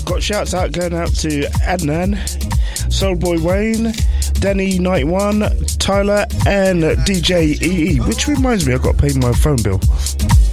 Got shouts out going out to Adnan, Soulboy Wayne, Danny91, Tyler, and DJ EE, which reminds me, I've got to pay my phone bill.